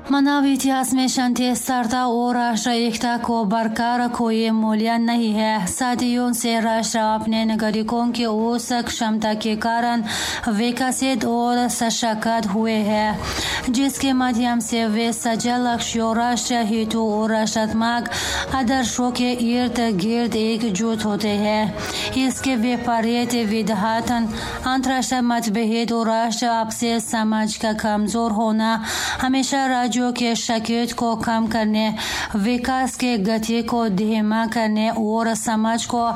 मानव इतिहास में शांति स्थिरता और राष्ट्र एकता को बरकरार कोई मूल्य नहीं है। सदियों से राष्ट्र अपने नागरिकों की उस क्षमता के कारण विकसित और सशक्त हुए हैं जिसके माध्यम से वे सजल लक्ष्यों, राष्ट्रीय हितों और राष्ट्रात्मक आदर्शों के इर्द गिर्द एकजुट होते हैं। इसके विपरीत विघटन, अंतर्राष्ट्रीय मतभेद और राष्ट्र आपसी समाज का कमजोर होना हमेशा राज्यों के शक्ति को कम करने, विकास के गति को धीमा करने और समाज को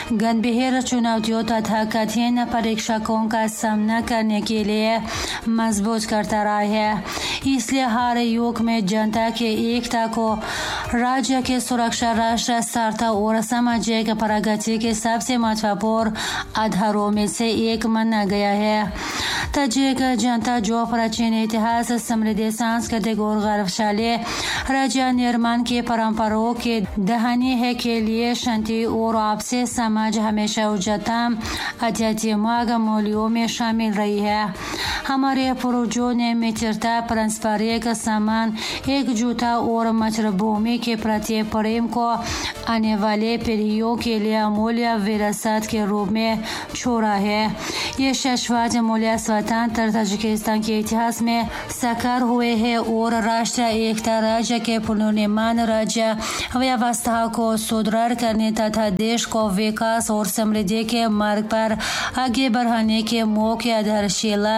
गंभीर चुनौतियों तथा कठिन परीक्षकों का सामना करने के लिए मजबूत करता रहा है। इसलिए हर युग में जनता की एकता को राज्य की सुरक्षा, राष्ट्र स्थिरता और सामाजिक प्रगति के सबसे महत्वपूर्ण आधारों में से एक माना गया है। ताजिक जनता जो प्राचीन इतिहास, समृद्ध सांस्कृतिक और गौरवशाली राज्य निर्माण की परंपराओं के दहानी है के लिए शांति और आपसी समाज हमेशा उच्चतम आध्यात्मिक मूल्यों में शामिल रही है। हमारे पूर्वजों ने मित्रता, पारस्परिक सम्मान, एकजुटता और मातृभूमि के प्रति प्रेम को आने वाले पीढ़ियों के लिए अमूल्य विरासत के रूप में छोड़ा है। ये शाश्वत मूल्य स्वतंत्र ताजिकिस्तान के इतिहास में साकार हुए हैं और राष्ट्रीय एकता, राज्य के पुनर्निर्माण, राज्य व्यवस्था को सुदृढ़ करने तथा देश को विकास और समृद्धि के मार्ग पर आगे बढ़ाने के मुख्य आधारशिला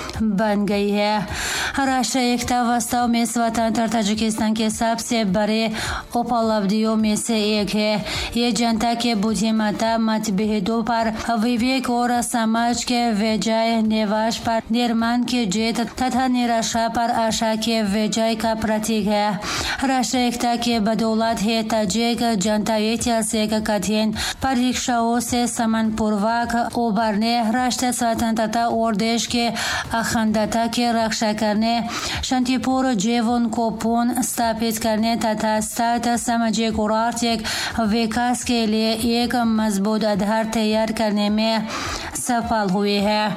बन गई है। राष्ट्रीय एकता वास्तव में स्वतंत्र ताजिकिस्तान के सबसे बड़े उपलब्धियों में से एक है। ये जनता के बुद्धिमत्ता, मतभेदों पर विवेक और समाज के विजय, निवास पर निर्माण की जीत तथा निराशा पर आशा के विजय का प्रतीक है। राष्ट्रीय एकता के बदौलत है ताजिक जनता ऐतिहासिक कठिन परीक्षाओं से सम्मानपूर्वक उबरने, राष्ट्रीय स्वतंत्रता और देश के अखंडता की रक्षा करने, शांतिपूर्ण जीवन को पुनः स्थापित करने तथा सतत सामाजिक और आर्थिक विकास के लिए एक मजबूत आधार तैयार करने में सफल हुए हैं।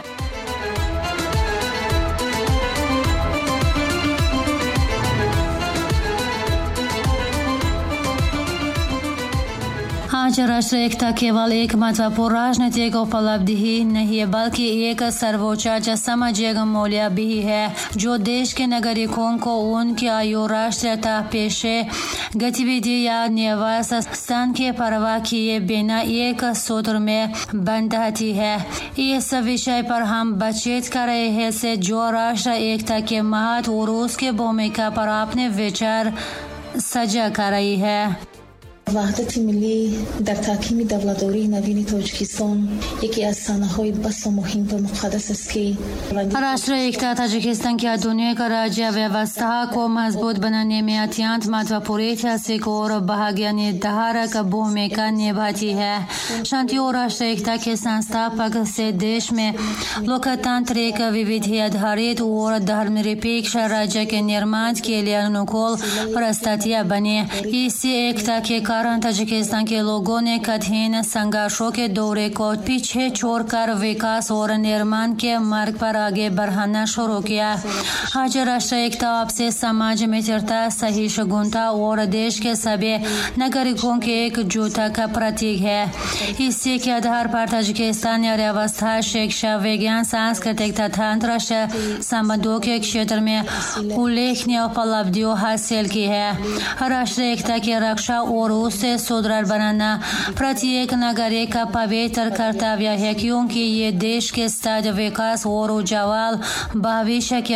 आज राष्ट्रीय एकता केवल एक महत्वपूर्ण राजनीतिक उपलब्धि ही नहीं है बल्कि एक सर्वोच्च सामाजिक मूल्य भी है जो देश के नागरिकों को उनकी आयु, राष्ट्रीयता, पेशे, गतिविधि या निवास स्थान के परवाह किए बिना एक सूत्र में बंधती है। इस विषय पर हम बातचीत कर रहे हैं से जो राष्ट्रीय एकता के महत्व और उसकी भूमिका पर अपने विचार साझा कर रही है। وحدت ملی در تحکیم دولت‌داری نوین تاجیکستان یکی از صحنه‌های بس و مهم و مقدس است که राष्ट्रीय एकता ताजिकिस्तान की आधुनिक राज्य व्यवस्था को मजबूत बनाने में अत्यंत महत्वपूर्ण ऐतिहासिक और भाग्य निर्धारक भूमिका निभाती है। शांति और राष्ट्रीय एकता के संस्थापक से देश में लोकतांत्रिक, विविधि आधारित और धर्मनिरपेक्ष राज्य के निर्माण के लिए अनुकूल परिस्थितियां बनी। इसी एकता के कारण ताजिकिस्तान के लोगों ने कठिन संघर्षों के दौरे को पीछे छोड़कर विकास और निर्माण के मार्ग पर आगे बढ़ाना शुरू किया। आज राष्ट्रीय एकता आपसे समाज मित्रता, सहिष्णुता और देश के सभी नागरिकों के एकजुटता का प्रतीक है। इसी के आधार पर ताजिकिस्तान ने व्यवस्था, शिक्षा, विज्ञान, सांस्कृतिक तथा अंतर्राष्ट्रीय संबंधों के क्षेत्र में उल्लेखनीय उपलब्धियां हासिल की है। राष्ट्रीय एकता की रक्षा और उसे सुदृढ़ बनाना प्रत्येक नागरिक का पवित्र कर्तव्य है क्योंकि ये देश के साथ विकास और उज्ज्वल भविष्य की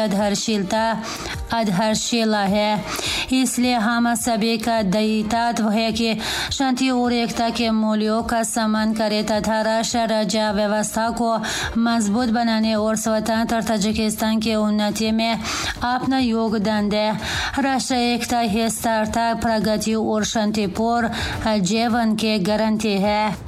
आधारशिला है। इसलिए हम सभी का दायित्व है कि शांति और एकता के मूल्यों का सम्मान करें तथा राष्ट्र राज्य व्यवस्था को मजबूत बनाने और स्वतंत्र ताजिकिस्तान की उन्नति में अपना योगदान दें। राष्ट्रीय एकता ही स्थिरता, प्रगति और शांतिपूर्ण जीवन की गारंटी है।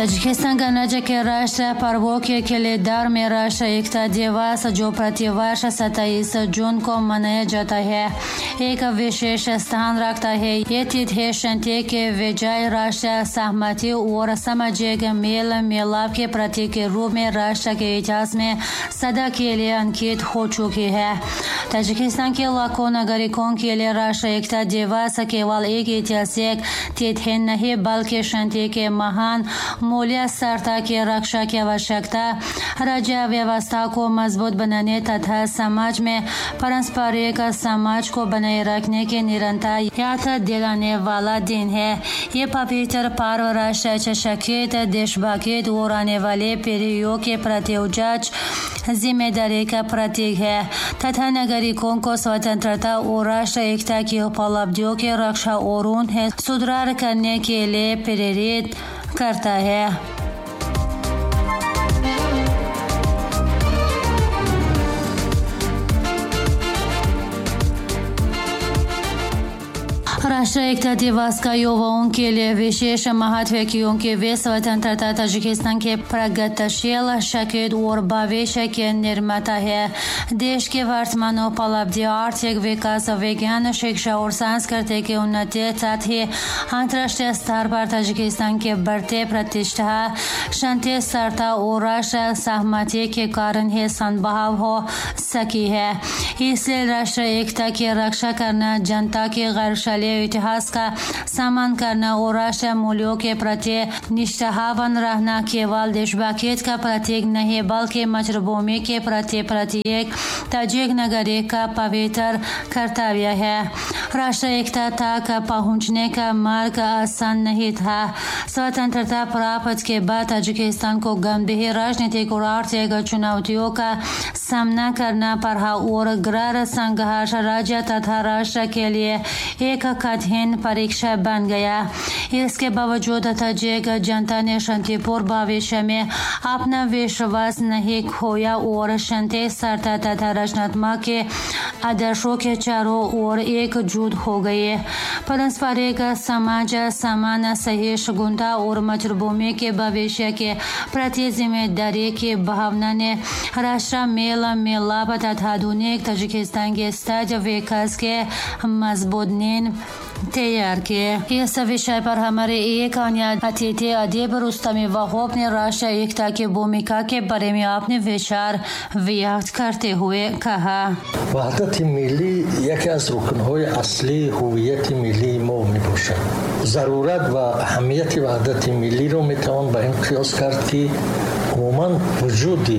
ताजिकिस्तान गणराज्य के राष्ट्रीय पर्वों के किलेदार में राष्ट्रीय एकता दिवस जो प्रतिवर्ष 27 जून को मनाया जाता है एक विशेष स्थान रखता है। ये तिथि है शांति के विजय, राष्ट्रीय सहमति और सामाजिक मेल मिलाप के प्रतीक के रूप में राष्ट्र के इतिहास में सदा के लिए अंकित हो चुकी है। ताजिकिस्तान के लाखों नागरिकों के लिए राष्ट्रीय एकता दिवस केवल एक ऐतिहासिक तिथि नहीं बल्कि शांति के महान मूल्य, सरता की रक्षा की आवश्यकता, राज्य व्यवस्था को मजबूत बनाने तथा समाज में पारस्परिक समाज को बनाए रखने की निरंतर याद दिलाने वाला दिन है। ये पवित्र पर्व राष्ट्र सशक्त, देशभक्ति और आने वाले पीढ़ियों के प्रति उच्च जिम्मेदारी का प्रतीक है तथा नागरिकों को स्वतंत्रता और राष्ट्रीय एकता की उपलब्धियों की रक्षा और उन्हें सुधार करने के लिए प्रेरित करता है। राष्ट्रीय एकता दिवस का युवाओं के लिए विशेष महत्व है क्योंकि वे स्वतंत्रता ताजिकिस्तान के प्रगतिशील, शक्ति और भविष्य के निर्माता है। देश के वर्तमान उपलब्धि, आर्थिक विकास, विज्ञान, शिक्षा और सांस्कृतिक उन्नति साथ ही अंतर्राष्ट्रीय स्तर पर ताजिकिस्तान के बढ़ते प्रतिष्ठा, शांति, स्थिरता और राष्ट्रीय सहमति के कारण ही संभव हो सकी है। इसलिए राष्ट्रीय एकता की रक्षा करना, जनता की गैरशैली इतिहास का सम्मान करना और राष्ट्रीय मूल्यों के प्रति निष्ठावान रहना केवल देशभक्ति का प्रतीक नहीं बल्कि मातृभूमि के प्रति प्रत्येक ताजिक नागरिक का पवित्र कर्तव्य है। राष्ट्रीय एकता तक पहुंचने का मार्ग आसान नहीं था। स्वतंत्रता प्राप्त के बाद ताजिकिस्तान को गंभीर राजनीतिक और आर्थिक चुनौतियों का सामना करना पड़ा और गृह संघर्ष राज्य तथा राष्ट्र के लिए एक कठिन परीक्षा बन गया। इसके बावजूद ताजिक जनता ने शांतिपूर्ण भविष्य में अपना विश्वास नहीं खोया और शांति, स्थिरता तथा रचनात्मक के आदर्शों के चारों ओर एकजुट हो गए। पारस्परिक समाज, समान सहिष्णुता और मातृभूमि के भविष्य के प्रति जिम्मेदारी की भावना ने राष्ट्र मेल मिलाप तथा आधुनिक ताजिकिस्तान के स्थायी विकास के मजबूत नींव तैयार किए। इस विषय पर हमारे एक अन्य अतिथि अदीब रुस्तमी वहाब ने राष्ट्रीय एकता की भूमिका के बारे में अपने विचार व्यक्त करते हुए कहा, वहदत मिली यकी از رکن‌های اصلی هویت ملی ما میباشد. ضرورت و اهمیت وحدت ملی رو میتوان به این قیاس کرد که عموما وجودی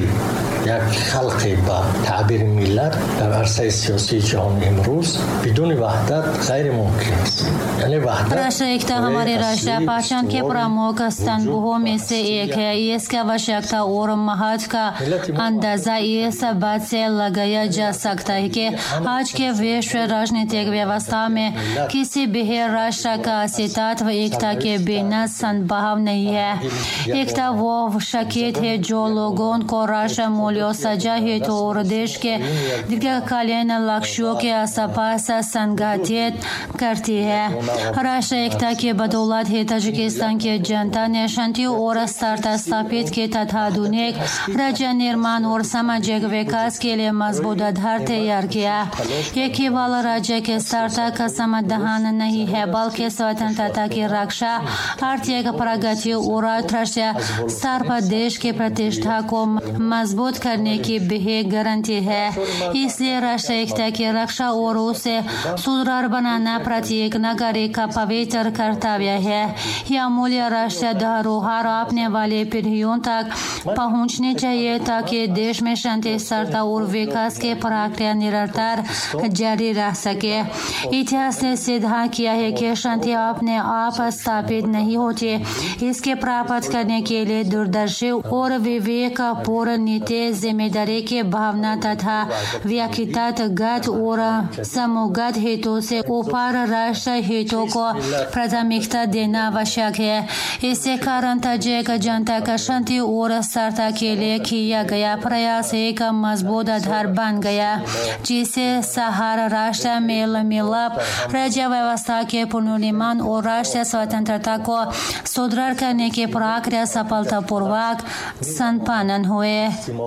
یک خلق با تعبیر ملت در عرصه سیاسی جهان امروز بدون وحدت غیر ممکن است. یعنی وحدت राष्ट्रीय एकता हमारे राष्ट्रीय पहचान के प्रमुख स्तंभों में से एक है। इसकी आवश्यकता और महत्व का अंदाजा इस बात से लगाया जा सकता है कि आज के विश्व राजनीतिक व्यवस्था में किसी भी राष्ट्र का अस्तित्व एकता के बिना संभव नहीं है। एकता वो शक्ति है जो लोगों को राष्ट्र मूल्यों, सजा हेतु और देश के दीर्घकालीन लक्ष्यों के आसपास संगठित करती है। राष्ट्रीय एकता की बदौलत ही ताजिकिस्तान की जनता ने शांति और स्थिरता स्थापित की तथा आधुनिक राज्य निर्माण और सामाजिक विकास के लिए मजबूत आधार तैयार किया। ये केवल राज्य के स्थिरता का समाधान नहीं है बल्कि स्वतंत्रता की रक्षा, आर्थिक प्रगति और अंतर्राष्ट्रीय स्तर पर देश की प्रतिष्ठा को मजबूत करने की भी गारंटी है। इसलिए राष्ट्रीय एकता की रक्षा और उसे सुदृढ़ बनाना प्रत्येक नागरिक का पवित्र कर्तव्य है। यह मूल्य राष्ट्रीय धरोहर आने वाले पीढ़ियों तक पहुंचनी चाहिए ताकि देश में शांति, स्थिरता और विकास के प्रक्रिया निरंतर जारी रह सके। इतिहास ने सिद्ध किया है कि शांति अपने आप स्थापित नहीं होती। इसके प्राप्त करने के लिए दूरदर्शी और विवेकपूर्ण नीति जिम्मेदारी की भावना तथा व्यक्तिगत और समूहगत हितों से ऊपर राष्ट्र हितों को प्राथमिकता देना आवश्यक है। इसके कारण ताजिक जनता का शांति और स्थिरता के लिए किया गया प्रयास एक मजबूत आधार बन गया, जिससे सहारा राष्ट्र मेल मिलाप, राज्य व्यवस्था के पुनर्निर्माण और राष्ट्रीय स्वतंत्रता को सुदृढ़ करने की प्रक्रिया सफलतापूर्वक संपन्न हुए।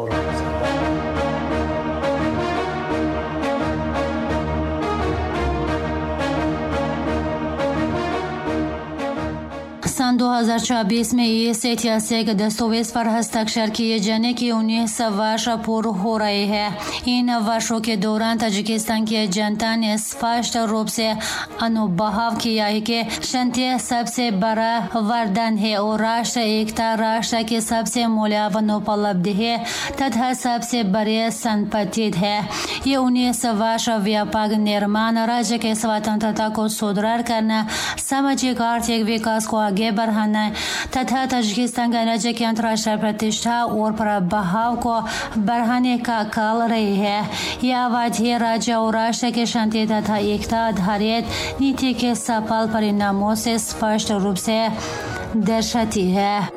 सन 2024 में इस ऐतिहासिक दस्तावेज पर हस्ताक्षर किए जाने की 19 वर्ष पूर्ण हो रहे हैं। इन वर्षों के दौरान ताजिकिस्तान की जनता ने स्पष्ट रूप से अनुभव किया है कि शांति सबसे बड़ा वरदान है और राष्ट्र एकता राष्ट्र की सबसे मूल्यवान उपलब्धि है तथा सबसे बड़ी संपत्ति है। ये 19 वर्ष व्यापक निर्माण, राज्य की स्वतंत्रता को सुदृढ़ करना, सामाजिक आर्थिक विकास को आगे बढ़ाना तथा ताजिकिस्तान गणराज्य की अंतर्राष्ट्रीय प्रतिष्ठा और प्रभाव को बढ़ाने का काल रही है। यह अवधि राज्य और राष्ट्र की शांति तथा एकता आधारित नीति के सफल परिणामों से स्पष्ट रूप से दर्शाती है।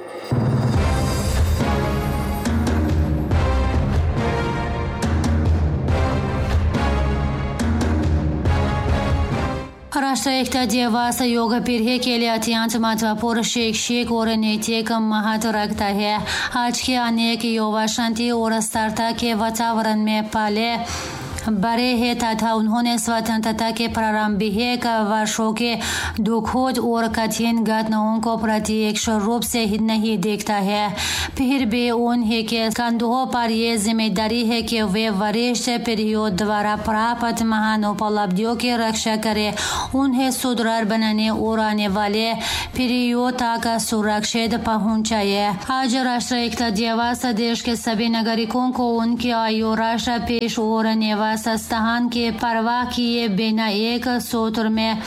राष्ट्रीय एकता दिवस युग पीढ़ी के लिए अत्यंत महत्वपूर्ण शैक्षिक और नैतिक महत्व रखता है। आज के अनेक युवा शांति और स्थिरता के वातावरण में पाले बड़े हैं तथा उन्होंने स्वतंत्रता के प्रारंभिक वर्षों के दुखद और कठिन घटनाओं को प्रत्यक्ष रूप से ही नहीं देखता है। फिर भी उन्हीं के कंधों पर यह जिम्मेदारी है कि वे वरिष्ठ पीढ़ियों द्वारा प्राप्त महान उपलब्धियों की रक्षा करें, उन्हें सुदृढ़ बनाने और आने वाले पीढ़ियों तक सुरक्षित पहुंचाए। आज राष्ट्रीय एकता दिवस देश के सभी नागरिकों को उनकी आयु, राष्ट्र पेश और निवास स्थान के परवाह किए बिना एक सूत्र में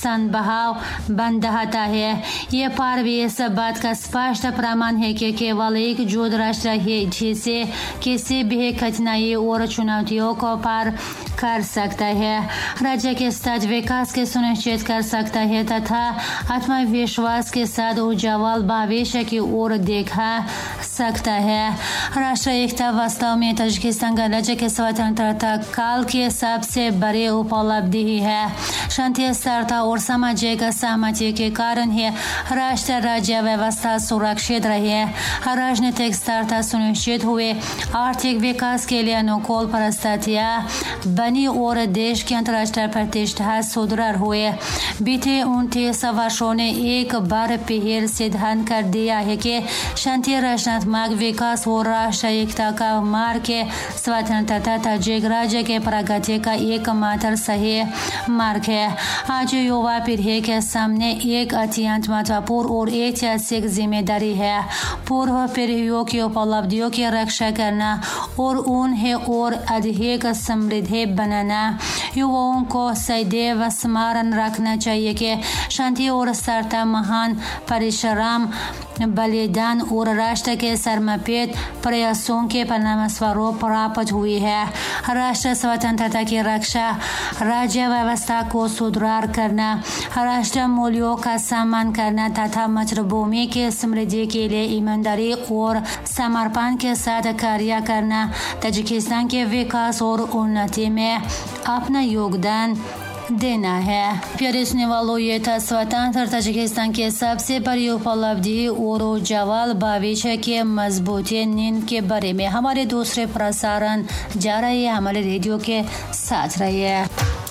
संभाव बंधाता है। ये पर्व इस बात का स्पष्ट प्रमाण है कि केवल एकजुट राष्ट्र है जिसे किसी भी कठिनाई और चुनौतियों को पार कर सकता है, राज्य के साथ विकास के सुनिश्चित कर सकता है तथा आत्मविश्वास के साथ उज्जवल भविष्य की ओर देखा सकता है। राष्ट्रीय एकता वास्तव में ताजिकिस्तान गणराज्य के स्वतंत्रता काल की सबसे बड़ी उपलब्धि है। शांति, स्थिरता और सामाजिक सहमति के कारण ही राष्ट्र राज्य व्यवस्था सुरक्षित रही, राजनीतिक स्थिरता सुनिश्चित हुए, आर्थिक विकास के लिए अनुकूल परिस्थितियाँ बनी और देश की अंतर्राष्ट्रीय प्रतिष्ठा सुदृढ़ हुए। बीते 29 वर्षों ने एक बार फिर सिद्धांत कर दिया है कि शांति, रचनात्मक विकास और राष्ट्रीय एकता का मार्ग के स्वतंत्रता ताजिक राज्य के प्रगति का एकमात्र सही मार्ग है। आज युवा पीढ़ी के सामने एक अत्यंत महत्वपूर्ण और ऐतिहासिक जिम्मेदारी है, पूर्व पीढ़ियों की उपलब्धियों की रक्षा करना और उन्हें और अधिक समृद्ध बनाना। युवाओं को सदैव स्मरण रखना चाहिए कि शांति और स्थिरता महान परिश्रम, बलिदान और राष्ट्र के समर्पित प्रयासों के परिणाम स्वरूप प्राप्त हुई है। राष्ट्र स्वतंत्रता की रक्षा, राज्य व्यवस्था को सुदृढ़ करना, राष्ट्र मूल्यों का सम्मान करना तथा मातृभूमि की समृद्धि के लिए ईमानदारी और समर्पण के साथ कार्य करना ताजिकिस्तान के विकास और उन्नति में अपना योगदान देना है। प्यारे सुनने वालों, ये था स्वतंत्र ताजिकिस्तान के सबसे बड़ी उपलब्धि और उज्जवल भविष्य के मजबूती नींद के बारे में। हमारे दूसरे प्रसारण जा रही है, हमारे रेडियो के साथ रहिए।